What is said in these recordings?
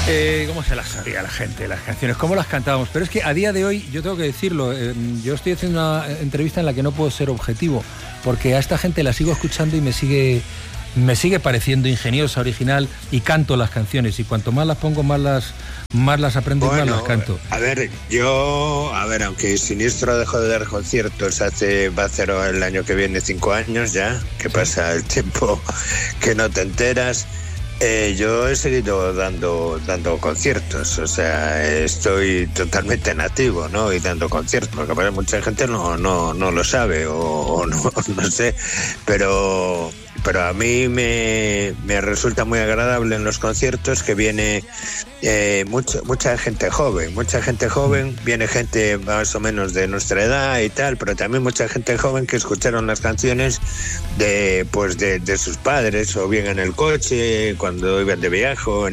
¿Cómo se las sabía la gente, las canciones? ¿Cómo las cantábamos? Pero es que a día de hoy, yo tengo que decirlo, yo estoy haciendo una entrevista en la que no puedo ser objetivo, porque a esta gente la sigo escuchando y me sigue pareciendo ingeniosa, original, y canto las canciones, y cuanto más las pongo, más las aprendo, y más las canto. A ver, aunque Siniestro dejó de dar conciertos va a hacer el año que viene 5 años ya, que pasa el tiempo que no te enteras. Yo he seguido dando conciertos, o sea, estoy totalmente nativo, ¿no? Y dando conciertos, porque para mucha gente no lo sabe o no sé, pero a mí me resulta muy agradable en los conciertos que viene mucha gente joven, viene gente más o menos de nuestra edad y tal, pero también mucha gente joven que escucharon las canciones de sus padres, o bien en el coche, cuando iban de viaje, o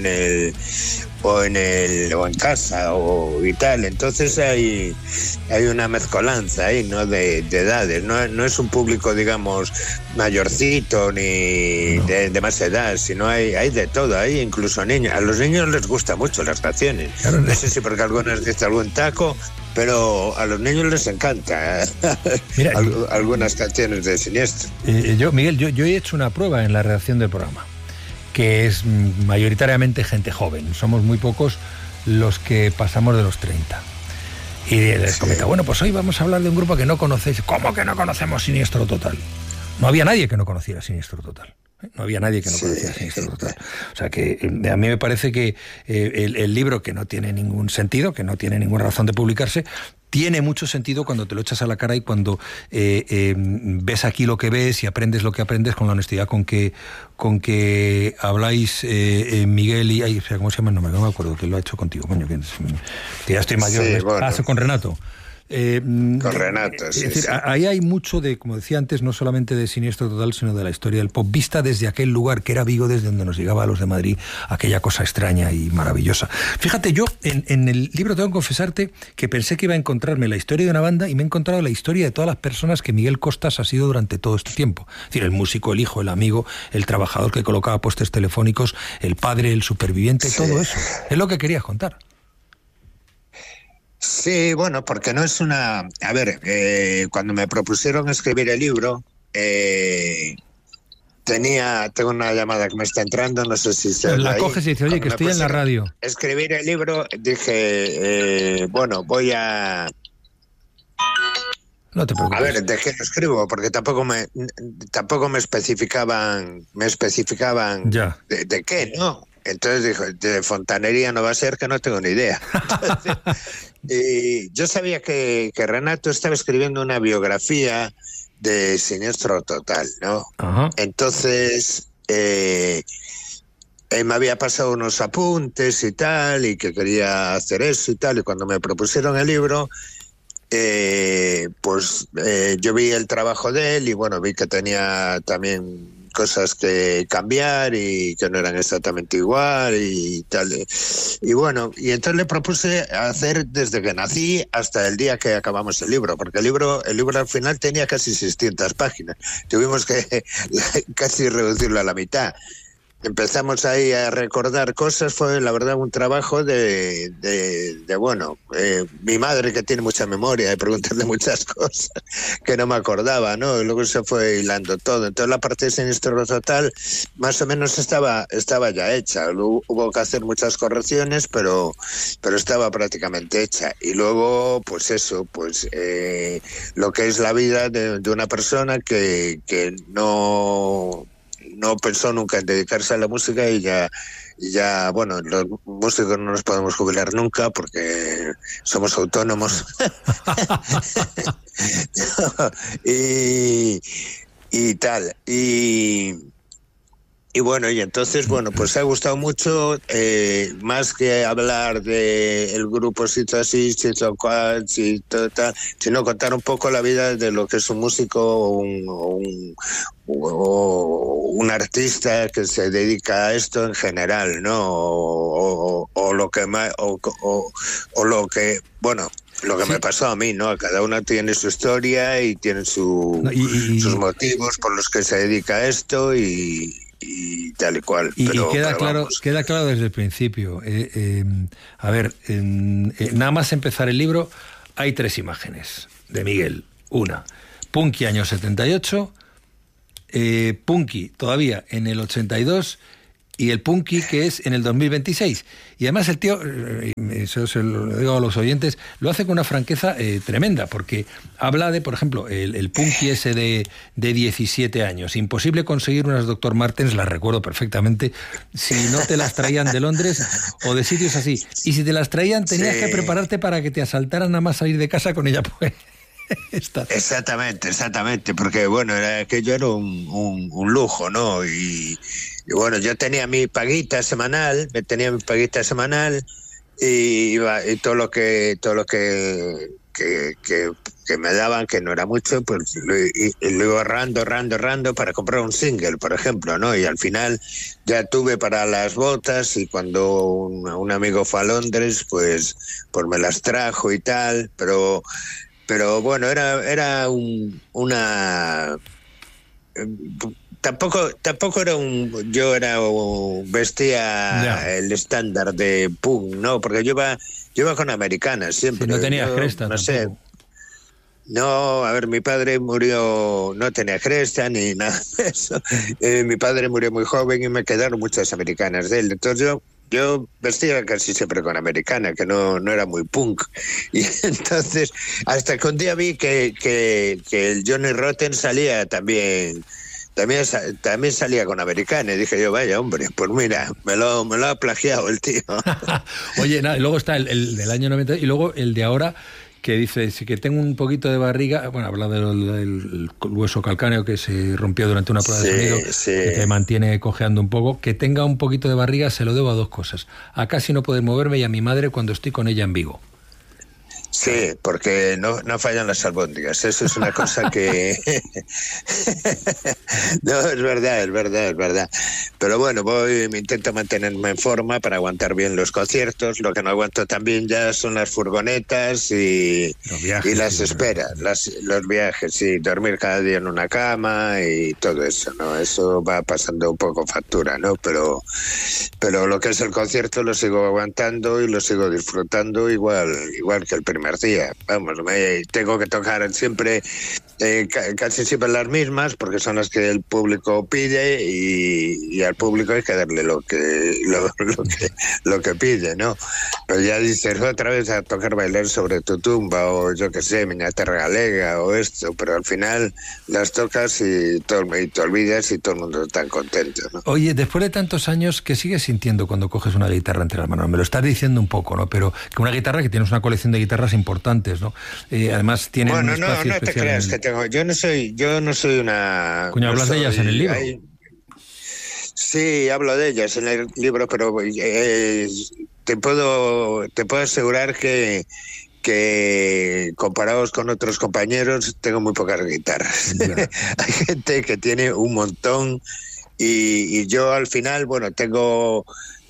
en casa y tal. Entonces hay una mezcolanza ahí, ¿no? de edades, no es un público, digamos, mayorcito ni de más edad, sino hay de todo, hay incluso niños. A los niños les gustan mucho las canciones, claro, no sé si porque algunas dicen algún taco, pero a los niños les encanta Mira, algunas canciones de Siniestro. Miguel, yo he hecho una prueba en la redacción del programa, que es mayoritariamente gente joven. Somos muy pocos los que pasamos de los 30. Y les comenta, bueno, pues hoy vamos a hablar de un grupo que no conocéis. ¿Cómo que no conocemos Siniestro Total? No había nadie que no conociera Siniestro Total. No había nadie que no conociera Siniestro Total. O sea que a mí me parece que el libro, que no tiene ningún sentido, que no tiene ninguna razón de publicarse, tiene mucho sentido cuando te lo echas a la cara y cuando ves aquí lo que ves y aprendes lo que aprendes con la honestidad con que habláis, Miguel y... ¿Cómo se llama? No me acuerdo, que lo ha hecho contigo, coño, que ya estoy mayor. Sí, bueno. Con Renato. Con Renato, sí. Es decir, ahí hay mucho de, como decía antes, no solamente de Siniestro Total, sino de la historia del pop, vista desde aquel lugar que era Vigo, desde donde nos llegaba a los de Madrid aquella cosa extraña y maravillosa. Fíjate, yo en el libro tengo que confesarte que pensé que iba a encontrarme la historia de una banda, y me he encontrado la historia de todas las personas que Miguel Costas ha sido durante todo este tiempo. Es decir, el músico, el hijo, el amigo, el trabajador que colocaba postes telefónicos, el padre, el superviviente, todo eso. Es lo que querías contar. Sí, bueno, porque no es una... A ver, cuando me propusieron escribir el libro, tengo una llamada que me está entrando, no sé si se... La coges y dices, oye, que estoy en la radio. Escribir el libro, dije, bueno, voy a... No te preocupes. A ver, ¿de qué lo escribo? Porque tampoco me especificaban ya. De qué, ¿no? Entonces dijo, de fontanería no va a ser, que no tengo ni idea. Entonces, y yo sabía que Renato estaba escribiendo una biografía de Siniestro Total, ¿no? Ajá. Entonces, me había pasado unos apuntes y tal, y que quería hacer eso y tal, y cuando me propusieron el libro, yo vi el trabajo de él y bueno, vi que tenía también cosas que cambiar y que no eran exactamente igual y tal. Y bueno, y entonces le propuse hacer desde que nací hasta el día que acabamos el libro, porque el libro al final tenía casi 600 páginas. Tuvimos que casi reducirlo a la mitad. Empezamos ahí a recordar cosas, fue la verdad un trabajo de mi madre, que tiene mucha memoria, de preguntarle muchas cosas que no me acordaba, ¿no? Y luego se fue hilando todo. Entonces la parte de Siniestro Total más o menos estaba ya hecha. Luego hubo que hacer muchas correcciones, pero estaba prácticamente hecha. Y luego, pues eso, lo que es la vida de una persona que no pensó nunca en dedicarse a la música y ya, bueno, los músicos no nos podemos jubilar nunca porque somos autónomos. y tal. Y bueno, y entonces, bueno, pues ha gustado mucho, más que hablar de el grupo Sito así, Sito cual, Sito tal, sino contar un poco la vida de lo que es un músico o un artista que se dedica a esto en general, ¿no? O lo que más, o lo que, bueno, lo que me pasó a mí, ¿no? Cada uno tiene su historia y tiene sus motivos por los que se dedica a esto y y tal y cual. Y queda claro desde el principio. A ver, nada más empezar el libro, hay 3 imágenes de Miguel. Una, Punky año 78, Punky todavía en el 82 y el Punky que es en el 2026. Y además el tío, eso se lo digo a los oyentes, lo hace con una franqueza tremenda, porque habla de, por ejemplo, el Punky ese de 17 años. Imposible conseguir unas Dr. Martens, las recuerdo perfectamente, si no te las traían de Londres o de sitios así. Y si te las traían, tenías que prepararte para que te asaltaran nada más salir de casa con ella, pues. Exactamente, porque bueno, aquello era un lujo, ¿no? Y bueno, yo tenía mi paguita semanal, y todo lo que me daban, que no era mucho, pues lo iba ahorrando para comprar un single, por ejemplo, ¿no? Y al final ya tuve para las botas, y cuando un amigo fue a Londres, pues me las trajo y tal, pero bueno, era una... Tampoco era vestía el estándar de punk, ¿no? Porque yo iba con americanas siempre. Si no tenías cresta, no tampoco. sé. No, a ver, mi padre murió, no tenía cresta ni nada de eso. Mi padre murió muy joven y me quedaron muchas americanas de él. Entonces yo vestía casi siempre con americana, que no era muy punk. Y entonces, hasta que un día vi que el Johnny Rotten salía también salía con americana, y dije yo, vaya hombre, pues mira, me lo ha plagiado el tío. Oye, y luego está el del año 90 y luego el de ahora, que dice, si que tengo un poquito de barriga, bueno, habla del hueso calcáneo que se rompió durante una prueba de sonido, que te mantiene cojeando un poco, que tenga un poquito de barriga se lo debo a 2 cosas, a casi no poder moverme y a mi madre cuando estoy con ella en Vigo. Sí, porque no fallan las albóndigas, eso es una cosa que... No, es verdad. Pero bueno, me intento mantenerme en forma para aguantar bien los conciertos. Lo que no aguanto también ya son las furgonetas y las esperas, los viajes, sí, dormir cada día en una cama y todo eso, ¿no? Eso va pasando un poco factura, ¿no? Pero lo que es el concierto lo sigo aguantando y lo sigo disfrutando igual que el primer día. Vamos, tengo que tocar siempre, casi siempre las mismas, porque son las que el público pide, y al público hay que darle lo que pide, ¿no? Pero ya dices otra vez a tocar Bailar sobre tu tumba, o yo que sé, Miña Terra Galega, o esto, pero al final las tocas y te olvidas y todo el mundo está contento, ¿no? Oye, después de tantos años, ¿qué sigues sintiendo cuando coges una guitarra entre las manos? Me lo estás diciendo un poco, ¿no? Pero que una guitarra, que tienes una colección de guitarras importantes, ¿no? Además tienen un espacio especial. No te creas que tengo. Yo no soy una... Coño, hablas de ellas en el libro. Sí, hablo de ellas en el libro, pero te puedo asegurar que comparados con otros compañeros tengo muy pocas guitarras. Hay gente que tiene un montón, y yo al final, bueno, tengo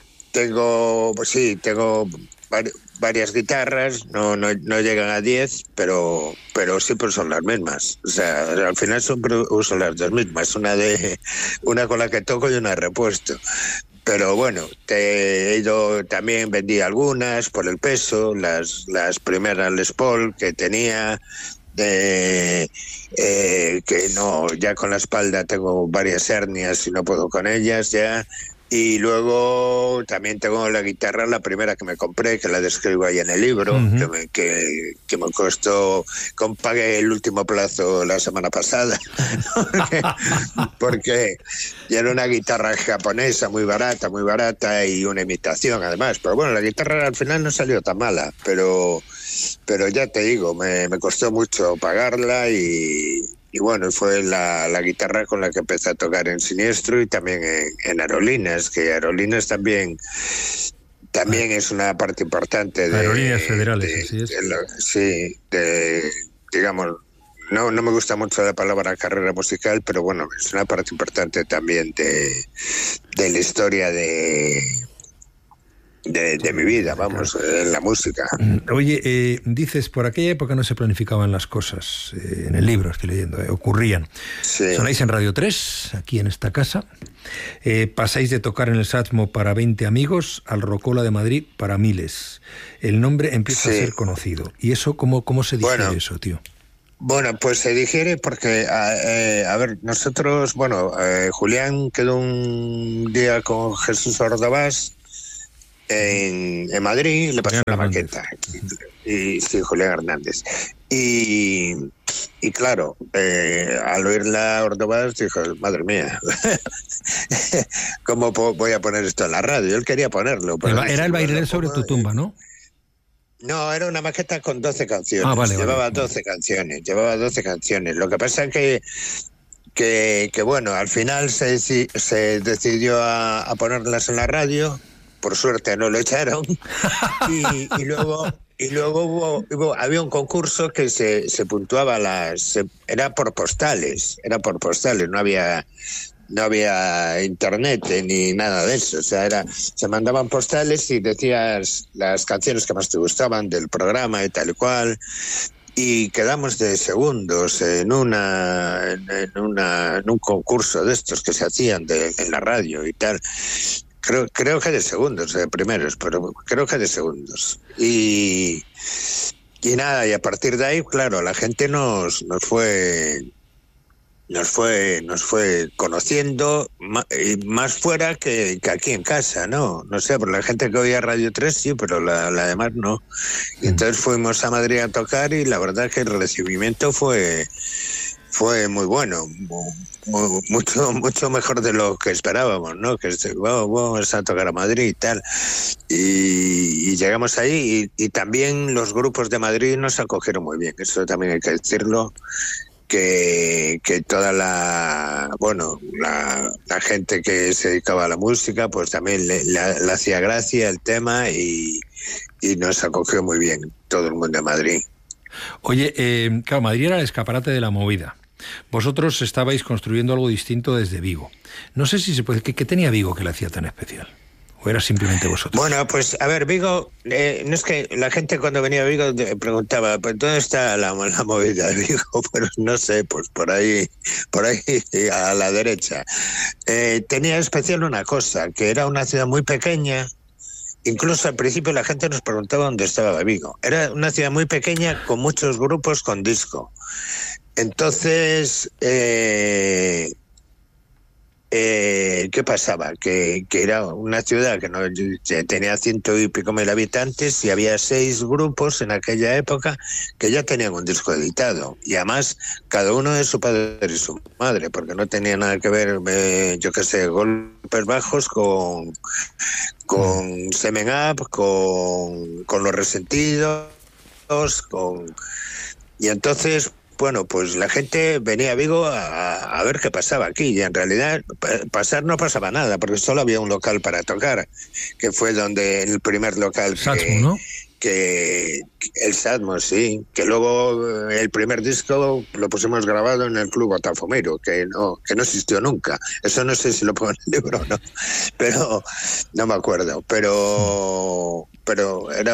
varias guitarras, no llegan a 10, pero siempre son las mismas. O sea, al final siempre uso las 2 mismas, una con la que toco y una repuesto. Pero bueno, también vendí algunas por el peso, las primeras Les Paul que tenía, que no, ya con la espalda tengo varias hernias y no puedo con ellas ya. Y luego también tengo la guitarra, la primera que me compré, que la describo ahí en el libro, que me costó, pagué el último plazo la semana pasada, porque ya era una guitarra japonesa muy barata y una imitación además. Pero bueno, la guitarra al final no salió tan mala, pero ya te digo, me costó mucho pagarla, y bueno, fue la guitarra con la que empecé a tocar en Siniestro y también en Aerolíneas, que Aerolíneas también es una parte importante de... Aerolíneas Federales, así es. Digamos, no me gusta mucho la palabra carrera musical, pero bueno, es una parte importante también de la historia de de mi vida, vamos, en la música. Oye, dices, por aquella época no se planificaban las cosas, en el libro estoy leyendo, ocurrían. Sí. Sonáis en Radio 3, aquí en esta casa, pasáis de tocar en el Satmo para 20 amigos al Rocola de Madrid para miles. El nombre empieza a ser conocido. ¿Y eso cómo se dice eso, tío? Bueno, pues se digiere porque, a ver, nosotros, Julián quedó un día con Jesús Ordovás en Madrid, le pasó la maqueta. Y sí, Julián Hernández. Y claro, al oírla Ordovás dijo, madre mía, ¿cómo voy a poner esto en la radio? Él quería ponerlo. Pero era el Bailé sobre tu tumba, ¿no? No, era una maqueta con 12 canciones. Llevaba 12 canciones. Lo que pasa es que bueno, al final se decidió a ponerlas en la radio. Por suerte no lo echaron. y luego había un concurso que se puntuaba era por postales, no había internet ni nada de eso, o sea, se mandaban postales y decías las canciones que más te gustaban del programa y tal y cual, y quedamos de segundos en un concurso de estos que se hacían en la radio y tal. Creo que de segundos, de primeros, pero creo que de segundos. Y nada, y a partir de ahí, claro, la gente nos fue conociendo más fuera que aquí en casa, ¿no? No sé, por la gente que oía Radio 3 sí, pero la demás no. Y entonces fuimos a Madrid a tocar y la verdad que el recibimiento fue muy bueno, mucho mejor de lo que esperábamos, ¿no? Que vamos a tocar a Madrid y tal. Y llegamos ahí y también los grupos de Madrid nos acogieron muy bien, eso también hay que decirlo. Que toda la gente que se dedicaba a la música pues también le hacía gracia el tema y nos acogió muy bien todo el mundo de Madrid. Oye, claro, Madrid era el escaparate de la movida. Vosotros estabais construyendo algo distinto desde Vigo. No sé si se puede... ¿Qué tenía Vigo que le hacía tan especial? ¿O era simplemente vosotros? Bueno, pues a ver, Vigo, no es que la gente cuando venía a Vigo preguntaba, pues ¿dónde está la movida de Vigo? Pues no sé, pues por ahí a la derecha. Tenía especial una cosa, que era una ciudad muy pequeña. Incluso al principio la gente nos preguntaba dónde estaba Vigo. Era una ciudad muy pequeña con muchos grupos con disco. Entonces, ¿qué pasaba? Que era una ciudad que no tenía 100 y pico mil habitantes y había 6 grupos en aquella época que ya tenían un disco editado y además cada uno de su padre y su madre, porque no tenía nada que ver, Golpes Bajos con Semen Up, con Los Resentidos, y entonces bueno, pues la gente venía a Vigo a ver qué pasaba aquí y en realidad no pasaba nada porque solo había un local para tocar, que fue el primer local Satmo, ¿no? Que el Satmo, sí, que luego el primer disco lo pusimos grabado en el Club Botafumeiro, que no existió nunca. Eso no sé si lo pongo en el libro o no, pero no me acuerdo. Pero era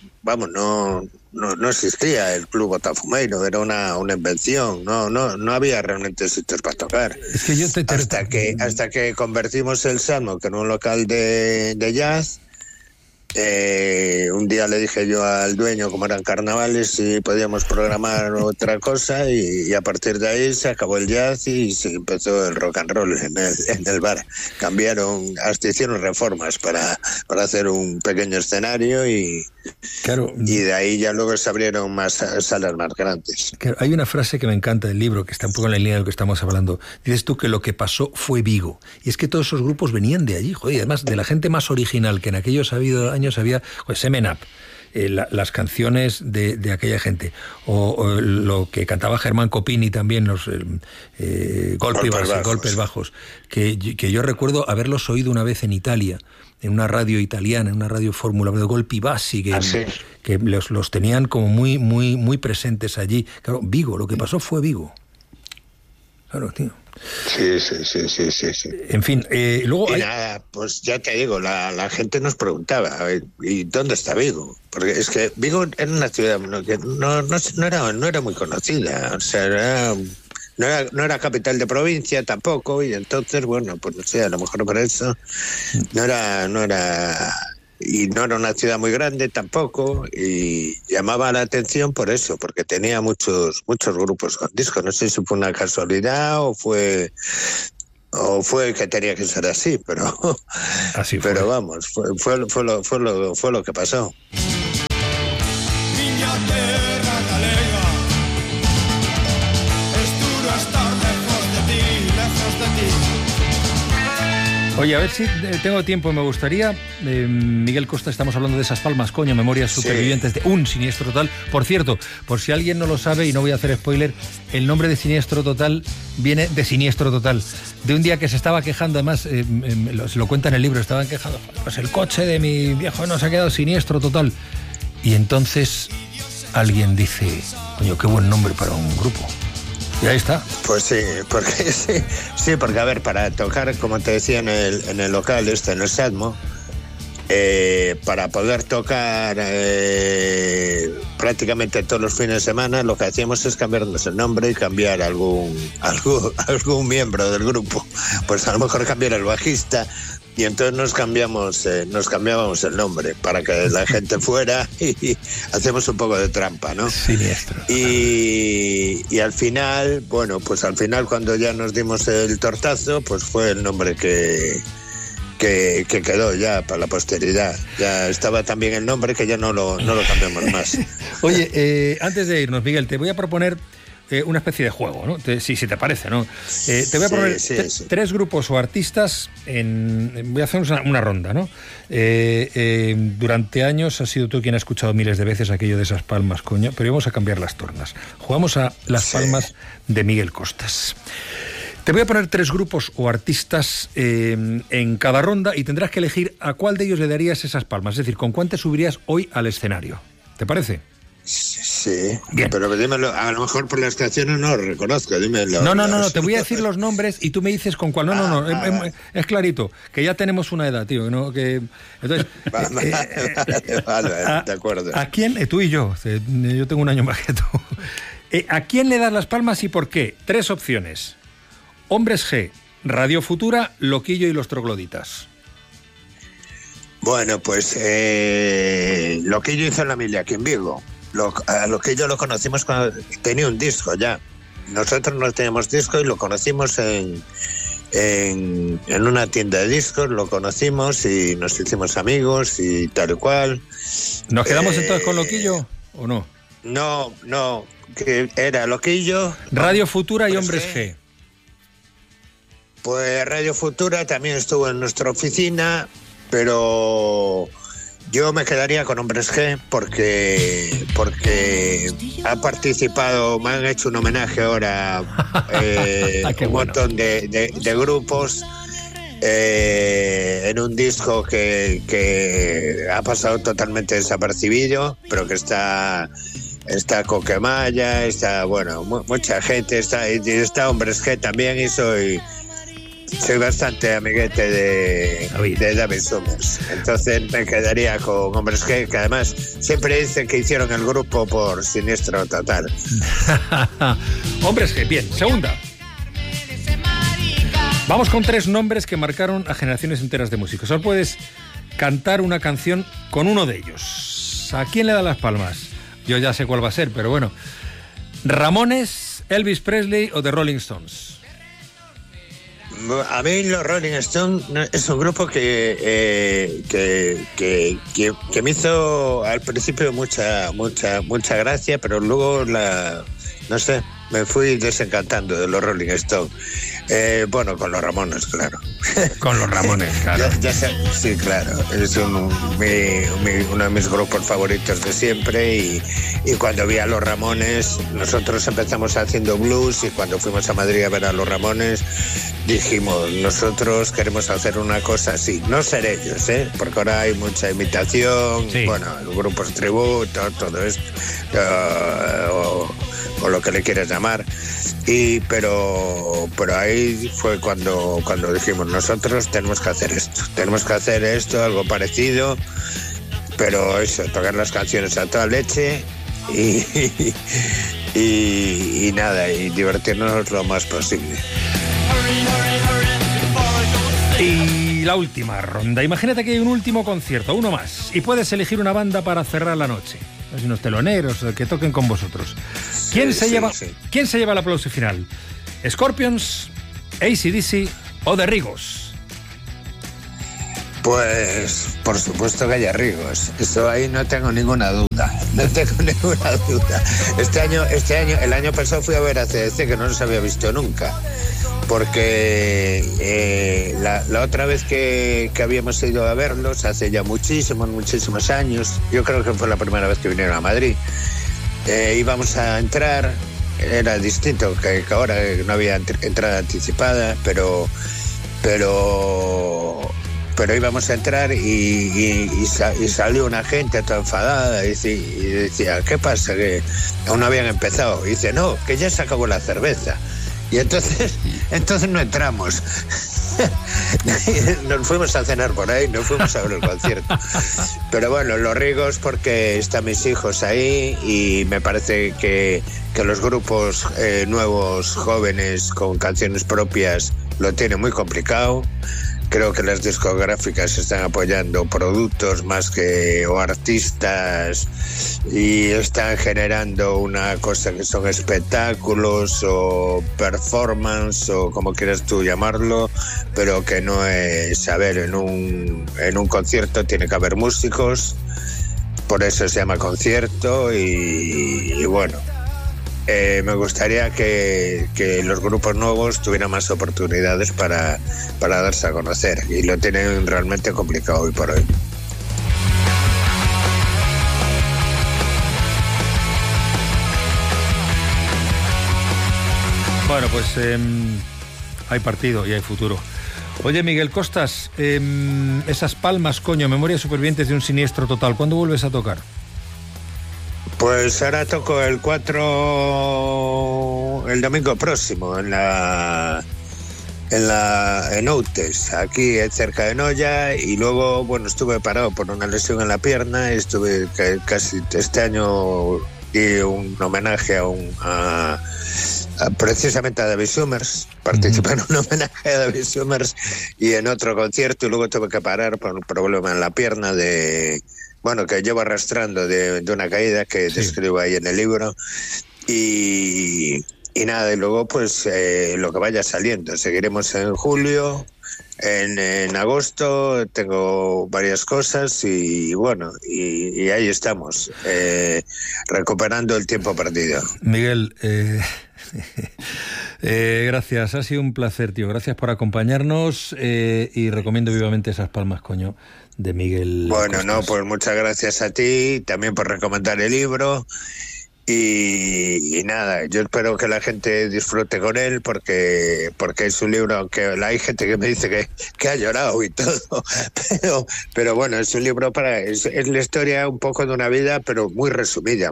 no existía el Club Botafumeiro, era una invención, no había realmente sitios para tocar. Es que yo hasta que convertimos el Satmo en un local de jazz. Un día le dije yo al dueño, como eran carnavales, si podíamos programar otra cosa y a partir de ahí se acabó el jazz y se empezó el rock and roll en el bar. Hasta hicieron reformas para hacer un pequeño escenario y de ahí ya luego se abrieron más salas más grandes. Claro, hay una frase que me encanta del libro, que está un poco en la línea de lo que estamos hablando. Dices tú que lo que pasó fue Vigo. Y es que todos esos grupos venían de allí, joder, y además de la gente más original que en aquellos años había, Semen Up, las canciones de aquella gente, o lo que cantaba Germán Copini también, los golpes bajos, que yo recuerdo haberlos oído una vez en Italia, en una radio italiana, en una radio fórmula, de Golpi Bassi, que los tenían como muy presentes allí. Claro, Vigo, lo que pasó fue Vigo. Claro, tío. Sí. En fin, luego... Y nada, pues ya te digo, la gente nos preguntaba, ¿y dónde está Vigo? Porque es que Vigo era una ciudad que no era muy conocida, o sea, no era capital de provincia tampoco, y entonces, bueno, pues no sé, a lo mejor por eso no era y no era una ciudad muy grande tampoco, y llamaba la atención por eso, porque tenía muchos grupos con discos. No sé si fue una casualidad o fue que tenía que ser así, pero así fue. Pero vamos, fue lo que pasó. Oye, a ver si tengo tiempo, me gustaría, Miguel Costa, estamos hablando de esas palmas, coño, memorias supervivientes de un siniestro total. Por cierto, por si alguien no lo sabe, y no voy a hacer spoiler, el nombre de Siniestro Total viene de Siniestro Total, de un día que se estaba quejando, además, se lo cuenta en el libro, estaban quejando, pues el coche de mi viejo nos ha quedado siniestro total. Y entonces alguien dice, coño, qué buen nombre para un grupo. Y ahí está. Pues sí, porque a ver, para tocar, como te decía, en el local en el Sadmo, para poder tocar prácticamente todos los fines de semana, lo que hacíamos es cambiarnos el nombre y cambiar algún miembro del grupo. Pues a lo mejor cambiar el bajista. Y entonces nos cambiábamos el nombre para que la gente fuera y hacemos un poco de trampa, ¿no? Siniestro. Y al final, bueno, pues al final cuando ya nos dimos el tortazo, pues fue el nombre que quedó ya para la posteridad. Ya estaba también el nombre que ya no lo cambiamos más. Oye, antes de irnos, Miguel, te voy a proponer una especie de juego, ¿no? Si te parece, ¿no? Te voy a proponer tres grupos o artistas voy a hacer una ronda, ¿no? Durante años has sido tú quien ha escuchado miles de veces aquello de esas palmas, coño, pero vamos a cambiar las tornas. Jugamos a las palmas de Miguel Costas. Te voy a poner tres grupos o artistas en cada ronda y tendrás que elegir a cuál de ellos le darías esas palmas, es decir, con cuál te subirías hoy al escenario. ¿Te parece? Sí, bien. Pero dímelo, a lo mejor por las canciones no lo reconozco, dímelo. No, te voy a decir los nombres y tú me dices con cuál. Es clarito, que ya tenemos una edad, tío, ¿no? Entonces, vale, de acuerdo. ¿A quién? Tú y yo tengo un año más que tú. ¿A quién le das las palmas y por qué? Tres opciones. Hombres G, Radio Futura, Loquillo y los Trogloditas. Bueno, pues Loquillo hizo la milla aquí en Vigo. A Loquillo lo conocimos cuando tenía un disco ya. Nosotros no teníamos disco y lo conocimos en una tienda de discos, lo conocimos y nos hicimos amigos y tal y cual. ¿Nos quedamos entonces con Loquillo o no? No, que era Loquillo, Radio Futura y Hombres G. Pues Radio Futura también estuvo en nuestra oficina, pero yo me quedaría con Hombres G porque ha participado, me han hecho un homenaje ahora un montón de grupos en un disco que ha pasado totalmente desapercibido, pero que está Coquemaya, está, bueno, mucha gente, está Hombres G también, y soy bastante amiguete de David Summers. Entonces me quedaría con Hombres G, que además siempre dicen que hicieron el grupo por Siniestro Total. Hombres G, bien. Segunda. Vamos con tres nombres que marcaron a generaciones enteras de músicos. Solo puedes cantar una canción con uno de ellos. ¿A quién le da las palmas? Yo ya sé cuál va a ser, pero bueno. ¿Ramones, Elvis Presley o The Rolling Stones? A mí los Rolling Stones es un grupo que me hizo al principio mucha gracia, pero luego no sé, me fui desencantando de los Rolling Stones. Bueno, con los Ramones, claro. Con los Ramones, claro. ya sé, sí, claro. Es uno de mis grupos favoritos de siempre y cuando vi a los Ramones, nosotros empezamos haciendo blues y cuando fuimos a Madrid a ver a los Ramones dijimos, nosotros queremos hacer una cosa así. No ser ellos, porque ahora hay mucha imitación, sí. Bueno, grupos tributo, todo esto, o lo que le quieras llamar. Pero ahí fue cuando dijimos, nosotros tenemos que hacer esto, algo parecido, pero eso, tocar las canciones a toda leche y nada, y divertirnos lo más posible. Y la última ronda. Imagínate que hay un último concierto, uno más, y puedes elegir una banda para cerrar la noche. Unos teloneros que toquen con vosotros. ¿Quién se lleva el aplauso final? ¿Scorpions, AC/DC o The Rigos? Pues por supuesto que haya Rigos. Eso ahí no tengo ninguna duda. El año pasado fui a ver a CDC, que no los había visto nunca. Porque la otra vez que habíamos ido a verlos, hace ya muchísimos años, yo creo que fue la primera vez que vinieron a Madrid, íbamos a entrar, era distinto que ahora, no había entrada anticipada, pero íbamos a entrar y salió una gente toda enfadada y decía, ¿qué pasa? Que aún no habían empezado. Y dice, no, que ya se acabó la cerveza. Y entonces no entramos. Nos fuimos a cenar por ahí, nos fuimos a ver el concierto. Pero bueno, los Rigos, porque están mis hijos ahí y me parece que los grupos nuevos, jóvenes, con canciones propias, lo tienen muy complicado. Creo que las discográficas están apoyando productos más que o artistas y están generando una cosa que son espectáculos o performance o como quieras tú llamarlo, pero que no es, a ver, en un concierto tiene que haber músicos, por eso se llama concierto y bueno. Me gustaría que los grupos nuevos tuvieran más oportunidades para darse a conocer y lo tienen realmente complicado hoy por hoy. Bueno, pues hay partido y hay futuro. Oye, Miguel Costas, esas palmas, coño, Memorias Supervivientes de un Siniestro Total, ¿cuándo vuelves a tocar? Pues ahora toco el 4 el domingo próximo en Outes, aquí cerca de Noya, y luego, bueno, estuve parado por una lesión en la pierna, estuve casi este año di un homenaje precisamente a David Summers, participé en un homenaje a David Summers y en otro concierto, y luego tuve que parar por un problema en la pierna que llevo arrastrando de una caída que describo ahí en el libro y nada, y luego pues lo que vaya saliendo, seguiremos en julio, en agosto tengo varias cosas y bueno, y ahí estamos, recuperando el tiempo perdido. Miguel, gracias, ha sido un placer, tío, gracias por acompañarnos y recomiendo vivamente esas palmas, coño, de Miguel Costas. No, pues muchas gracias a ti, también por recomendar el libro y nada, yo espero que la gente disfrute con él porque es un libro, aunque hay gente que me dice que ha llorado y todo, pero bueno, es un libro es la historia un poco de una vida, pero muy resumida,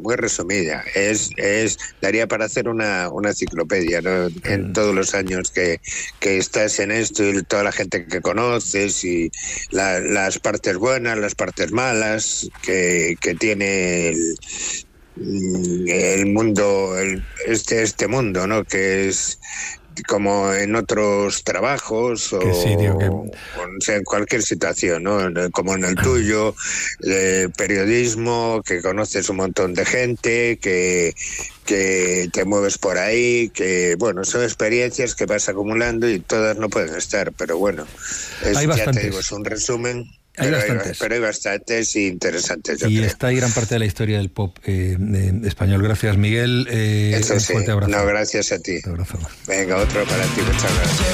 daría para hacer una enciclopedia, ¿no? En todos los años que estás en esto y toda la gente que conoces y las partes buenas, las partes malas que tiene el mundo, este mundo, ¿no? Que es como en otros trabajos o sea, en cualquier situación, ¿no? Como en el tuyo, periodismo, que conoces un montón de gente, que te mueves por ahí, que bueno, son experiencias que vas acumulando y todas no pueden estar, pero bueno, ya te digo, es un resumen. Pero hay bastantes interesantes, y creo. Está ahí gran parte de la historia del pop español. Gracias, Miguel. Eso un sí. fuerte abrazo. No, gracias a ti. Un abrazo. Venga, otro para ti. Muchas gracias.